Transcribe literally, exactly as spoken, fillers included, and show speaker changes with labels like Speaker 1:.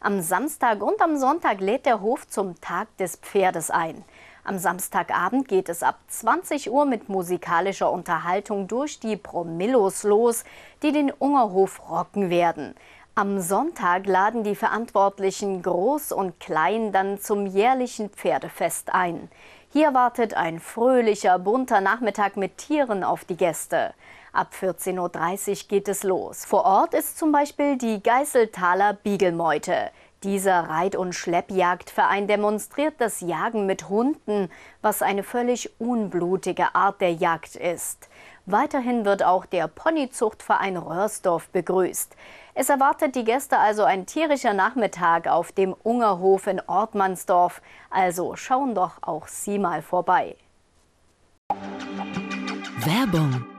Speaker 1: Am Samstag und am Sonntag lädt der Hof zum Tag des Pferdes ein. Am Samstagabend geht es ab zwanzig Uhr mit musikalischer Unterhaltung durch die Promillos los, die den Ungerhof rocken werden. Am Sonntag laden die Verantwortlichen Groß und Klein dann zum jährlichen Pferdefest ein. Hier wartet ein fröhlicher, bunter Nachmittag mit Tieren auf die Gäste. Ab vierzehn Uhr dreißig geht es los. Vor Ort ist zum Beispiel die Geißeltaler Biegelmeute. Dieser Reit- und Schleppjagdverein demonstriert das Jagen mit Hunden, was eine völlig unblutige Art der Jagd ist. Weiterhin wird auch der Ponyzuchtverein Röhrsdorf begrüßt. Es erwartet die Gäste also ein tierischer Nachmittag auf dem Ungerhof in Ortmannsdorf. Also schauen doch auch Sie mal vorbei.
Speaker 2: Werbung